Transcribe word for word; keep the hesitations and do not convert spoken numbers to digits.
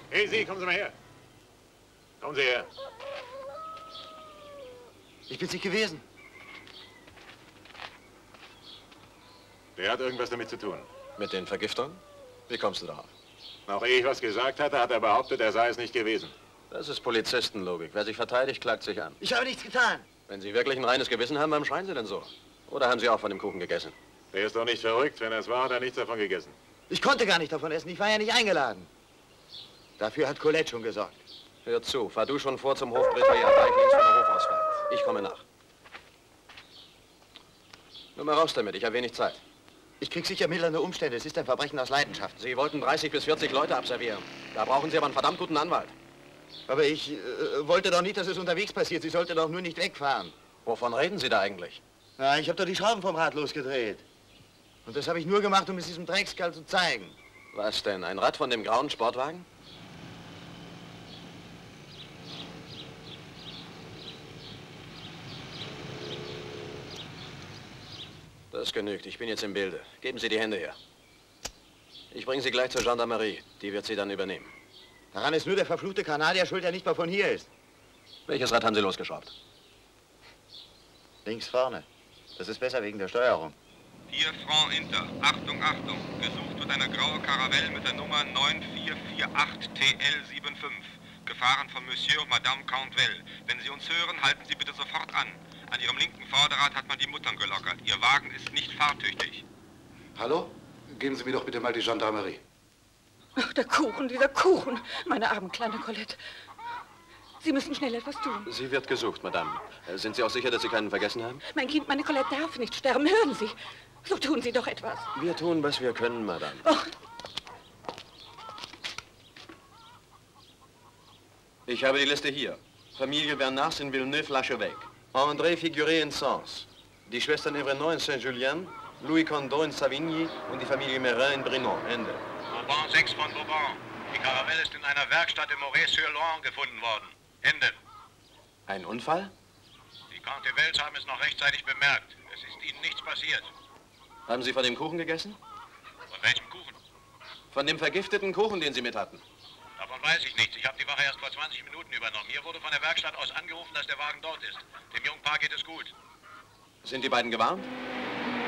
Hey, Sie, kommen Sie mal her. Kommen Sie her. Ich bin's nicht gewesen. Der hat irgendwas damit zu tun. Mit den Vergiftungen? Wie kommst du darauf? Noch ehe ich was gesagt hatte, hat er behauptet, er sei es nicht gewesen. Das ist Polizistenlogik. Wer sich verteidigt, klagt sich an. Ich habe nichts getan. Wenn Sie wirklich ein reines Gewissen haben, warum schreien Sie denn so? Oder haben Sie auch von dem Kuchen gegessen? Der ist doch nicht verrückt. Wenn er es war, hat er nichts davon gegessen. Ich konnte gar nicht davon essen. Ich war ja nicht eingeladen. Dafür hat Colette schon gesorgt. Hör zu, fahr du schon vor zum Hofprätoriat, gleich links von der Hofausfahrt. Ich komme nach. Nur mal raus damit, ich habe wenig Zeit. Ich krieg sicher mildernde Umstände. Es ist ein Verbrechen aus Leidenschaft. Sie wollten dreißig bis vierzig Leute abservieren. Da brauchen Sie aber einen verdammt guten Anwalt. Aber ich äh, wollte doch nicht, dass es unterwegs passiert. Sie sollte doch nur nicht wegfahren. Wovon reden Sie da eigentlich? Na, ich habe doch die Schrauben vom Rad losgedreht. Und das habe ich nur gemacht, um es diesem Dreckskerl zu zeigen. Was denn, ein Rad von dem grauen Sportwagen? Das genügt, ich bin jetzt im Bilde. Geben Sie die Hände her. Ich bringe Sie gleich zur Gendarmerie. Die wird Sie dann übernehmen. Daran ist nur der verfluchte Kanadier schuld, der nicht mal von hier ist. Welches Rad haben Sie losgeschraubt? Links vorne. Das ist besser wegen der Steuerung. Vier Franc Inter. Achtung, Achtung. Gesucht wird eine graue Karavelle mit der Nummer neun vier vier acht T L fünfundsiebzig. Gefahren von Monsieur und Madame Countville. Wenn Sie uns hören, halten Sie bitte sofort an. An Ihrem linken Vorderrad hat man die Muttern gelockert. Ihr Wagen ist nicht fahrtüchtig. Hallo? Geben Sie mir doch bitte mal die Gendarmerie. Ach, der Kuchen, dieser Kuchen. Meine arme kleine Colette. Sie müssen schnell etwas tun. Sie wird gesucht, Madame. Sind Sie auch sicher, dass Sie keinen vergessen haben? Mein Kind, meine Colette darf nicht sterben. Hören Sie. So tun Sie doch etwas. Wir tun, was wir können, Madame. Oh. Ich habe die Liste hier. Familie Bernards in Villeneuve-l'Archevêque. André Figuré in Sens. Die Schwestern Evrenon in Saint-Julien, Louis Condon in Savigny und die Familie Merin in Brinon. Ende. Bourbon sechs von Bourbon. Die Karavelle ist in einer Werkstatt im Maurice-sur-Loing gefunden worden. Ende. Ein Unfall? Die Countivelles haben es noch rechtzeitig bemerkt. Es ist ihnen nichts passiert. Haben Sie von dem Kuchen gegessen? Von welchem Kuchen? Von dem vergifteten Kuchen, den Sie mit hatten. Davon weiß ich nichts. Ich habe die Wache erst vor zwanzig Minuten übernommen. Mir wurde von der Werkstatt aus angerufen, dass der Wagen dort ist. Dem jungen Paar geht es gut. Sind die beiden gewarnt?